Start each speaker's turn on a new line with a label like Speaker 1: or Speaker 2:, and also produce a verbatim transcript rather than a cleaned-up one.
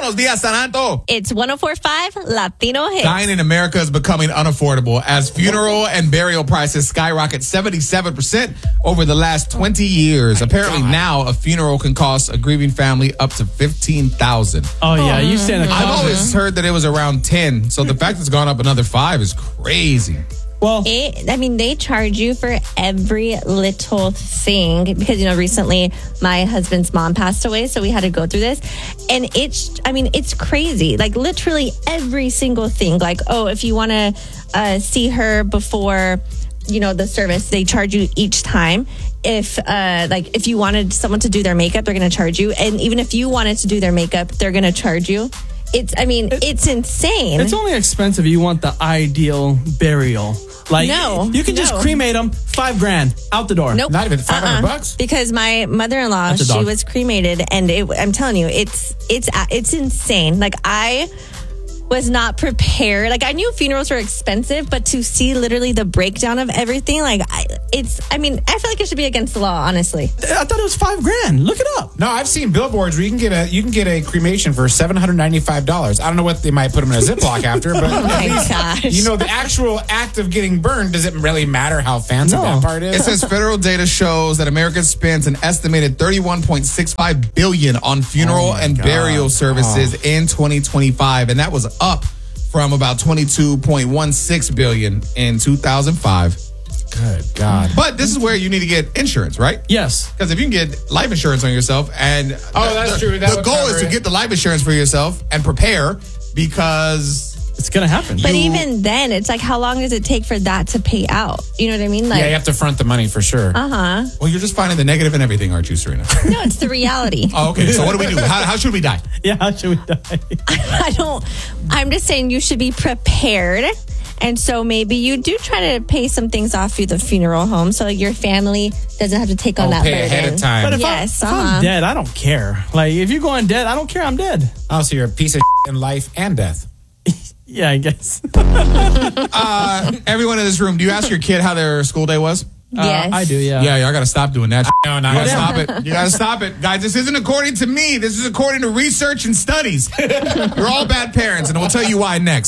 Speaker 1: Buenos dias, Santo.
Speaker 2: It's one oh four point five Latino Hits.
Speaker 1: Dying in America is becoming unaffordable as funeral and burial prices skyrocket seventy-seven percent over the last twenty years. Apparently now a funeral can cost a grieving family up to fifteen thousand dollars.
Speaker 3: Oh, yeah. You stand a
Speaker 1: I've always heard that it was around ten. So the fact it's gone up another five is crazy.
Speaker 3: Well,
Speaker 2: It, I mean, they charge you for every little thing because, you know, recently my husband's mom passed away, so we had to go through this. And it's, I mean, it's crazy. Like, literally every single thing. Like, oh, if you want to uh, see her before, you know, the service, they charge you each time. If, uh, like, if you wanted someone to do their makeup, they're going to charge you. And even if you wanted to do their makeup, they're going to charge you. It's, I mean, it, it's insane.
Speaker 3: It's only expensive if you want the ideal burial. Like,
Speaker 2: No,
Speaker 3: you can just
Speaker 2: no.
Speaker 3: cremate them, five grand, out the door.
Speaker 2: Nope.
Speaker 4: Not even five hundred
Speaker 2: Uh-uh.
Speaker 4: bucks?
Speaker 2: Because my mother-in-law,
Speaker 3: That's a
Speaker 2: she
Speaker 3: dog.
Speaker 2: was cremated, and it, I'm telling you, it's it's it's insane. Like, I was not prepared. Like, I knew funerals were expensive, but to see literally the breakdown of everything, like, I, it's, I mean, I feel like it should be against the law, honestly.
Speaker 3: I thought it was five grand. Look it up.
Speaker 4: No, I've seen billboards where you can get a you can get a cremation for seven hundred ninety-five dollars. I don't know what they might put them in a Ziploc after, but
Speaker 2: Oh my gosh.
Speaker 4: you know, the actual act of getting burned doesn't really matter how fancy
Speaker 3: No.
Speaker 4: that part is.
Speaker 1: It says federal data shows that America spends an estimated thirty-one point six five billion dollars on funeral
Speaker 4: Oh my
Speaker 1: and
Speaker 4: God.
Speaker 1: burial services in twenty twenty-five, and that was up from about twenty-two point one six billion dollars in two thousand five.
Speaker 4: Good God.
Speaker 1: But this is where you need to get insurance, right?
Speaker 3: Yes.
Speaker 1: Because if you can get life insurance on yourself, and
Speaker 4: Oh, that's
Speaker 1: the,
Speaker 4: true. That
Speaker 1: the
Speaker 4: would
Speaker 1: goal
Speaker 4: cover
Speaker 1: is to
Speaker 4: it.
Speaker 1: get the life insurance for yourself and prepare because
Speaker 3: It's going to happen.
Speaker 2: But
Speaker 1: You-
Speaker 2: even then, it's like, how long does it take for that to pay out? You know what I mean? Like,
Speaker 4: Yeah, you have to front the money for sure.
Speaker 2: uh-huh.
Speaker 1: well, you're just finding the negative in everything, aren't you, Serena?
Speaker 2: No, it's the reality.
Speaker 1: Oh, okay. So what do we do? How, how should we die?
Speaker 3: Yeah, how should we die?
Speaker 2: I don't, I'm just saying you should be prepared. And so maybe you do try to pay some things off through the funeral home so your family doesn't have to take on
Speaker 4: Oh,
Speaker 2: that
Speaker 4: pay
Speaker 2: burden.
Speaker 4: ahead of time.
Speaker 3: But if,
Speaker 2: Yes,
Speaker 3: I, if
Speaker 2: uh-huh.
Speaker 3: I'm dead, I don't care. Like, if you're going dead, I don't care. I'm dead.
Speaker 4: Oh, so you're a piece of in life and death.
Speaker 3: Yeah, I guess.
Speaker 1: Uh, everyone in this room, do you ask your kid how their school day was?
Speaker 2: Yes.
Speaker 3: Uh, I do, yeah.
Speaker 1: Yeah, y'all got to stop doing that.
Speaker 4: No,
Speaker 1: You
Speaker 4: not
Speaker 1: gotta
Speaker 4: now.
Speaker 1: stop it. You gotta stop it. Guys, this isn't according to me. This is according to research and studies. You're all bad parents, and we'll tell you why next.